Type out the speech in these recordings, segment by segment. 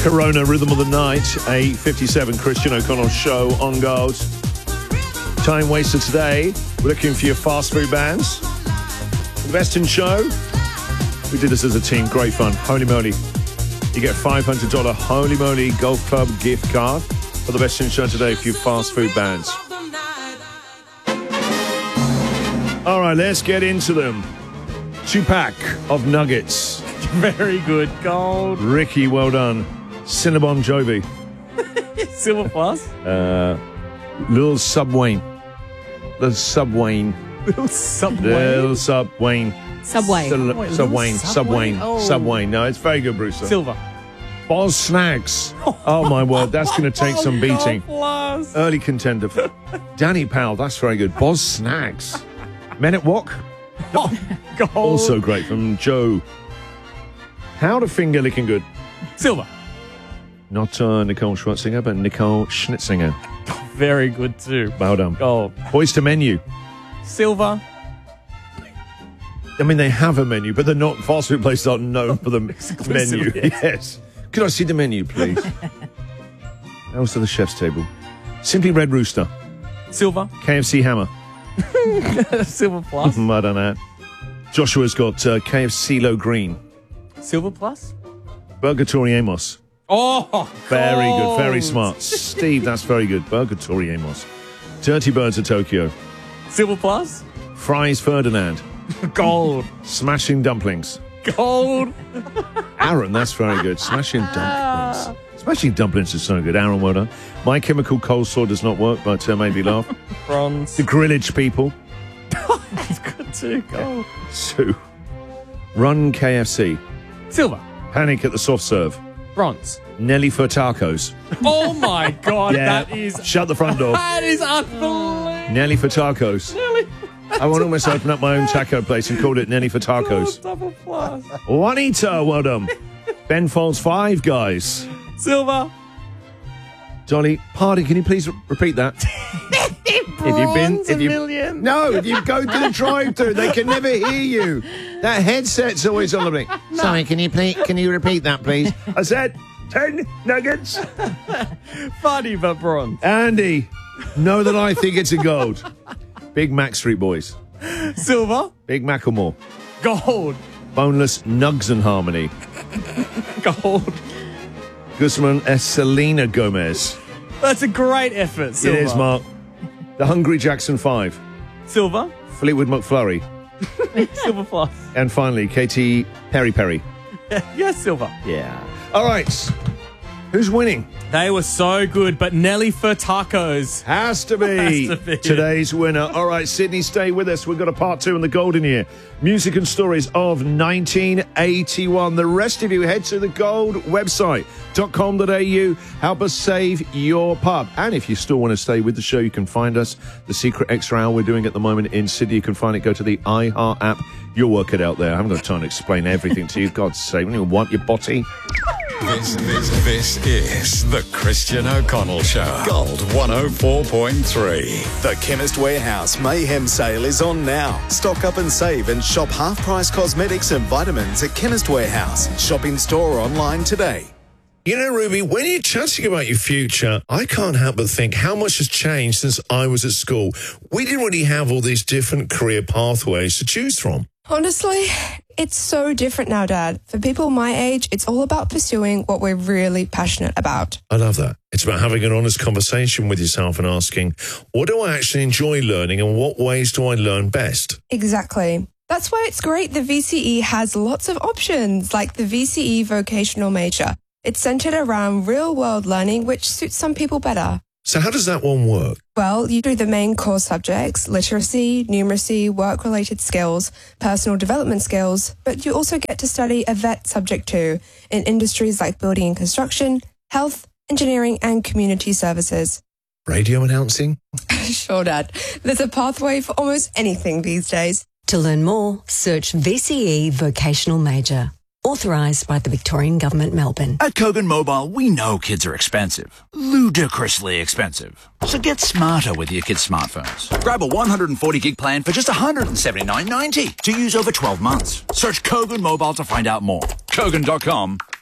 Corona Rhythm of the Night, 8:57, Christian O'Connell Show on Gold. Time waster today. We're looking for your fast food bands. The Best in Show. We did this as a team. Great fun. Holy moly. You get $500 Holy Moly Golf Club gift card for the Best in Show today for your fast food bands. All right, let's get into them. 2-pack of nuggets. Very good. Gold. Ricky, well done. Cinnabon Jovi. Silver plus. Little Subway. Little Subway. Little Subway. Little Subway. Subway. Subway. Oh. Subway. No, it's very good, Brewster. Silver. Boz Snacks. Oh, my word. That's going to take some beating. Gold plus. Early contender. Danny Powell. That's very good. Boz Snacks. Men at Wok. Gold. Also great from Joe. How to finger licking good. Silver. Not Nicole Schwartzinger, but Nicole Schnitzinger. Very good too. Well done. Gold. Boys to Menu. Silver. I mean, they have a menu, but they're not. Fast food places aren't known for the menu. Yes. Could I see the menu, please? Also the chef's table. Simply Red Rooster. Silver. KFC Hammer. Silver plus. I don't know. Joshua's got KFC Low Green. Silver plus. Burgatory Amos. Oh, Very good. gold. Very smart. Steve, that's very good. Burgatory Amos. Dirty Birds of Tokyo. Silver plus. Fries Ferdinand. Gold. Smashing Dumplings. Gold. Aaron, that's very good. Smashing Dumplings. Smashing Dumplings is so good. Aaron, well done. My Chemical Coleslaw does not work, but made me laugh. Bronze. The Grillage People. That's good too. Gold. Sue. Run KFC. Silver. Panic at the Soft Serve. Bronze. Nelly for Tacos. Oh my God, Yeah. that is Shut the front door. that is unbelievable. Nelly for Tacos. Nelly. I want to almost open up my own taco place and call it Nelly for Tacos. Double plus. Juanita, well done. Ben Folds 5 Guys. Silver. Dolly, pardon, can you please repeat that? Million. No, if you go to the drive-thru, they can never hear you. That headset's always on the blink. Sorry, can you repeat that, please? I said 10 nuggets. Funny but bronze. Andy, know that I think it's a gold. Big Mac Street Boys. Silver. Big Macklemore. Gold. Boneless Nugs and Harmony. Gold. Guzman S. Selena Gomez. That's a great effort. Silver. It is, Mark. The Hungry Jackson 5. Silver. Fleetwood McFlurry. Silver plus. And finally, Katy Perry. Yes, silver. Yeah. All right. Who's winning? They were so good, but Nelly for tacos. Has to be. Has to be. Today's winner. All right, Sydney, stay with us. We've got a part 2 in the golden year. Music and stories of 1981. The rest of you, head to the gold website.com.au. Help us save your pub. And if you still want to stay with the show, you can find us. The secret extra hour we're doing at the moment in Sydney. You can find it. Go to the iHeart app. You'll work it out there. I haven't got time to explain everything to you. God's sake, when you want your botty. This is the Christian O'Connell Show. Gold 104.3. The Chemist Warehouse Mayhem Sale is on now. Stock up and save and shop half-price cosmetics and vitamins at Chemist Warehouse. Shop in store or online today. You know, Ruby, when you're chatting about your future, I can't help but think how much has changed since I was at school. We didn't really have all these different career pathways to choose from. Honestly, it's so different now, Dad. For people my age, it's all about pursuing what we're really passionate about. I love that. It's about having an honest conversation with yourself and asking, what do I actually enjoy learning and what ways do I learn best? Exactly. That's why it's great the VCE has lots of options, like the VCE vocational major. It's centered around real-world learning, which suits some people better. So how does that one work? Well, you do the main core subjects, literacy, numeracy, work-related skills, personal development skills, but you also get to study a vet subject too, in industries like building and construction, health, engineering, and community services. Radio announcing? Sure, Dad. There's a pathway for almost anything these days. To learn more, search VCE Vocational Major. Authorised by the Victorian Government, Melbourne. At Kogan Mobile, we know kids are expensive. Ludicrously expensive. So get smarter with your kids' smartphones. Grab a 140 gig plan for just $179.90 to use over 12 months. Search Kogan Mobile to find out more. Kogan.com.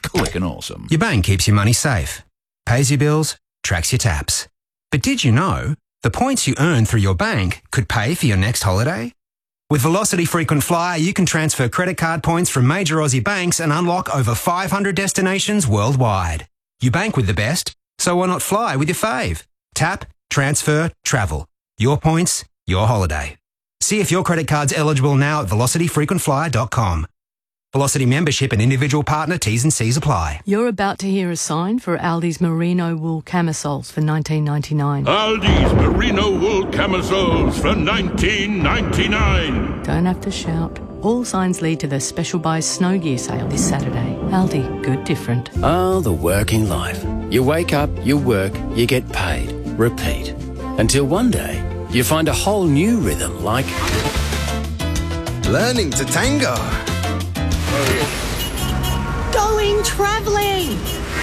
flicking awesome. Your bank keeps your money safe, pays your bills, tracks your taps. But did you know the points you earn through your bank could pay for your next holiday? With Velocity Frequent Flyer, you can transfer credit card points from major Aussie banks and unlock over 500 destinations worldwide. You bank with the best, so why not fly with your fave? Tap, transfer, travel. Your points, your holiday. See if your credit card's eligible now at velocityfrequentflyer.com. Velocity membership and individual partner T's and C's apply. You're about to hear a sign for Aldi's merino wool camisoles for $19.99. Aldi's merino wool camisoles for $19.99. Don't have to shout. All signs lead to the special buys snow gear sale this Saturday. Aldi, good different. Oh, the working life. You wake up, you work, you get paid. Repeat. Until one day, you find a whole new rhythm like... learning to tango. Going travelling.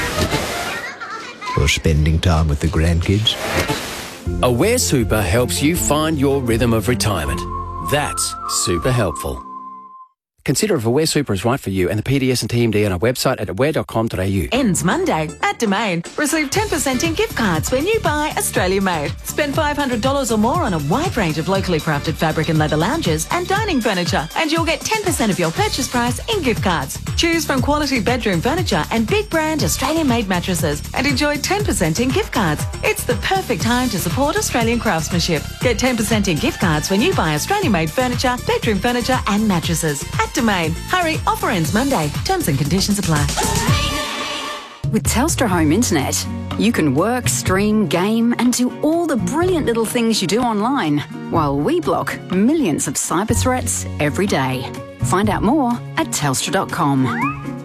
Or spending time with the grandkids. Aware Super helps you find your rhythm of retirement. That's super helpful. Consider if Aware Super is right for you and the PDS and TMD on our website at aware.com.au. Ends Monday at Domain. Receive 10% in gift cards when you buy Australia Made. Spend $500 or more on a wide range of locally crafted fabric and leather lounges and dining furniture, and you'll get 10% of your purchase price in gift cards. Choose from quality bedroom furniture and big brand Australian made mattresses and enjoy 10% in gift cards. It's the perfect time to support Australian craftsmanship. Get 10% in gift cards when you buy Australian made furniture, bedroom furniture and mattresses at Domain. Hurry, offer ends Monday. Terms and conditions apply. With Telstra Home Internet, you can work, stream, game and do all the brilliant little things you do online, while we block millions of cyber threats every day. Find out more at telstra.com.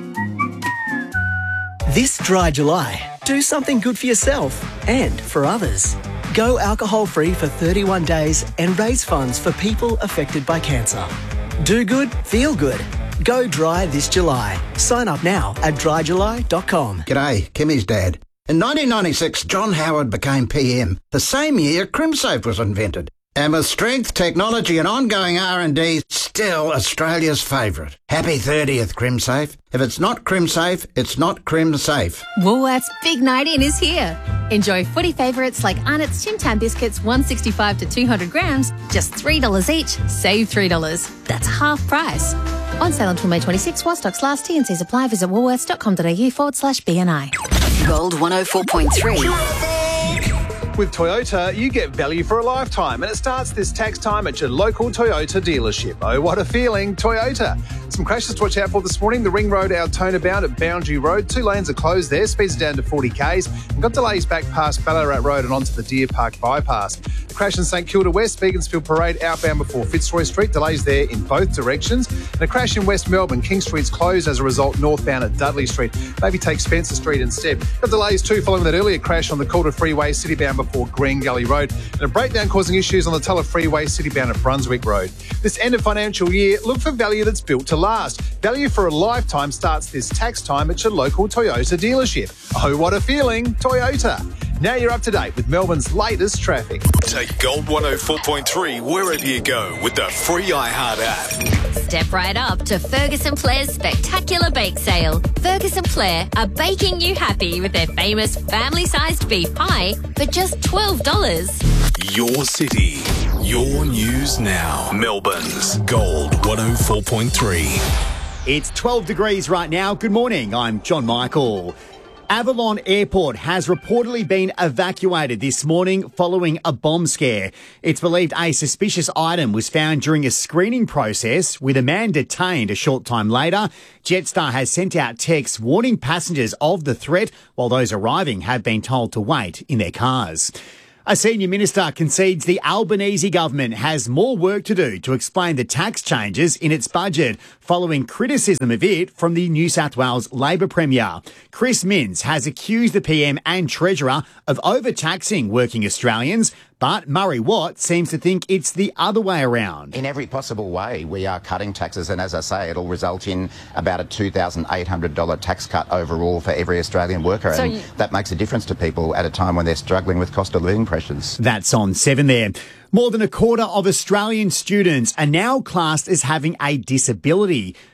This dry July, do something good for yourself and for others. Go alcohol-free for 31 days and raise funds for people affected by cancer. Do good, feel good. Go dry this July. Sign up now at dryjuly.com. G'day, Kimmy's dad. In 1996, John Howard became PM, the same year CrimSafe was invented. And with strength, technology and ongoing R&D, still Australia's favourite. Happy 30th, CrimSafe. If it's not CrimSafe, it's not CrimSafe. Woolworths Big Night In is here. Enjoy footy favourites like Arnott's Tim Tam biscuits, 165 to 200 grams, just $3 each. Save $3. That's half price. On sale until May 26 while stocks last. T&Cs apply. Visit woolworths.com.au/BNI. Gold 104.3. With Toyota, you get value for a lifetime, and it starts this tax time at your local Toyota dealership. Oh, what a feeling, Toyota. Some crashes to watch out for this morning. The Ring Road Altona bound at Boundary Road. 2 lanes are closed there. Speeds are down to 40 k's. And got delays back past Ballarat Road and onto the Deer Park bypass. A crash in St Kilda West, Beaconsfield Parade outbound before Fitzroy Street. Delays there in both directions. And a crash in West Melbourne. King Street's closed as a result northbound at Dudley Street. Maybe take Spencer Street instead. Got delays too following that earlier crash on the Calder Freeway citybound before Green Gully Road. And a breakdown causing issues on the Tulla Freeway citybound at Brunswick Road. This end of financial year, look for value that's built to last. Value for a lifetime starts this tax time at your local Toyota dealership. Oh, what a feeling, Toyota. Now you're up to date with Melbourne's latest traffic. Take Gold 104.3 wherever you go with the free iHeart app. Step right up to Ferguson Flair's spectacular bake sale. Ferguson Flair are baking you happy with their famous family-sized beef pie for just $12. Your city, your news now. Melbourne's Gold 104.3. It's 12 degrees right now. Good morning. I'm John Michael. Avalon Airport has reportedly been evacuated this morning following a bomb scare. It's believed a suspicious item was found during a screening process, with a man detained a short time later. Jetstar has sent out texts warning passengers of the threat, while those arriving have been told to wait in their cars. A senior minister concedes the Albanese government has more work to do to explain the tax changes in its budget, following criticism of it from the New South Wales Labor Premier. Chris Minns has accused the PM and Treasurer of overtaxing working Australians, but Murray Watt seems to think it's the other way around. In every possible way, we are cutting taxes, and as I say, it'll result in about a $2,800 tax cut overall for every Australian worker, and that makes a difference to people at a time when they're struggling with cost of living pressures. That's on 7 there. More than a quarter of Australian students are now classed as having a disability.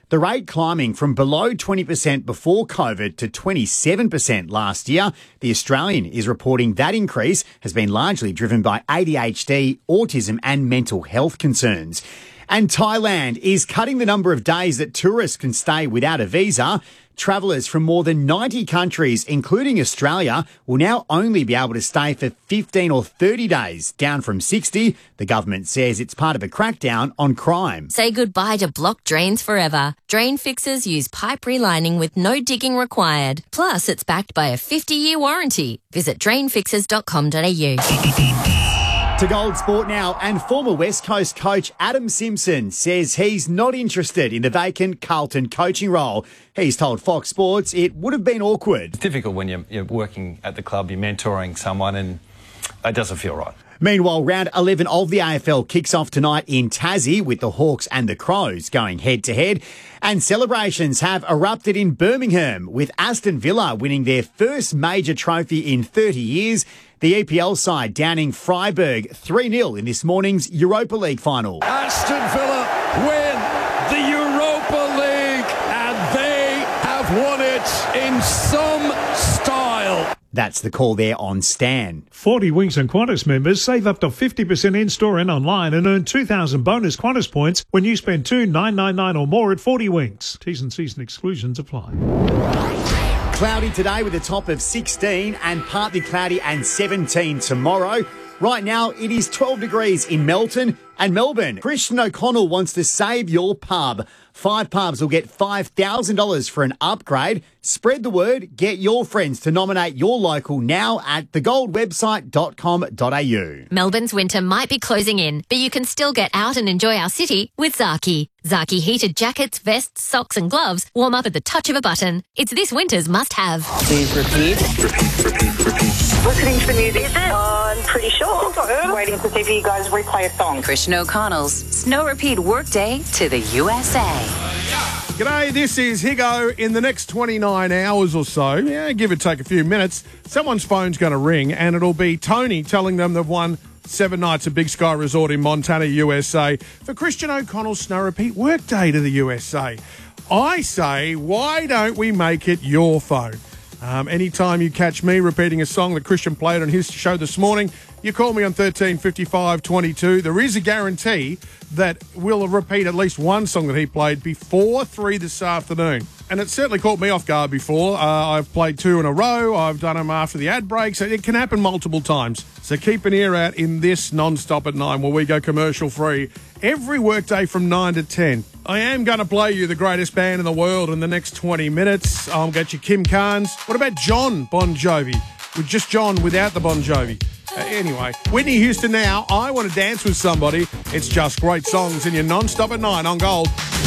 The rate climbing from below 20% before COVID to 27% last year. The Australian is reporting that increase has been largely driven by ADHD, autism and mental health concerns. And Thailand is cutting the number of days that tourists can stay without a visa. Travellers from more than 90 countries, including Australia, will now only be able to stay for 15 or 30 days, down from 60. The government says it's part of a crackdown on crime. Say goodbye to blocked drains forever. Drain fixers use pipe relining with no digging required. Plus, it's backed by a 50-year warranty. Visit drainfixers.com.au. To Gold Sport now, and former West Coast coach Adam Simpson says he's not interested in the vacant Carlton coaching role. He's told Fox Sports it would have been awkward. It's difficult when you're working at the club, you're mentoring someone, and it doesn't feel right. Meanwhile, round 11 of the AFL kicks off tonight in Tassie with the Hawks and the Crows going head-to-head. And celebrations have erupted in Birmingham with Aston Villa winning their first major trophy in 30 years. The EPL side downing Freiburg 3-0 in this morning's Europa League final. Aston Villa win the Europa League and they have won it in some style. That's the call there on Stan. 40 Winks and Qantas members save up to 50% in-store and online and earn 2,000 bonus Qantas points when you spend $2,999 or more at 40 Winks. T's and C's and exclusions apply. Cloudy today with a top of 16 and partly cloudy and 17 tomorrow. Right now, it is 12 degrees in Melton and Melbourne. Christian O'Connell wants to save your pub. 5 pubs will get $5,000 for an upgrade. Spread the word. Get your friends to nominate your local now at thegoldwebsite.com.au. Melbourne's winter might be closing in, but you can still get out and enjoy our city with Zaki. Zaki heated jackets, vests, socks and gloves warm up at the touch of a button. It's this winter's must-have. Please repeat. Listening to the music on Pretty Sure. Waiting to see if you guys replay a song. Christian O'Connell's Snow Repeat Workday to the USA. G'day, this is Higo. In the next 29 hours or so, give or take a few minutes, someone's phone's going to ring and it'll be Tony telling them they've won 7 nights at Big Sky Resort in Montana, USA for Christian O'Connell's Snow Repeat Workday to the USA. I say, why don't we make it your phone? Anytime you catch me repeating a song that Christian played on his show this morning, you call me on 13 55 22. There is a guarantee that we'll repeat at least one song that he played before 3 this afternoon. And it certainly caught me off guard before. I've played 2 in a row. I've done them after the ad break. So it can happen multiple times. So keep an ear out in this non-stop at 9 where we go commercial free every workday from 9 to 10. I am going to play you the greatest band in the world in the next 20 minutes. I'll get you Kim Carnes. What about John Bon Jovi? With just John without the Bon Jovi. Anyway, Whitney Houston now. I Want to Dance with Somebody. It's just great songs in your non-stop at 9 on Gold.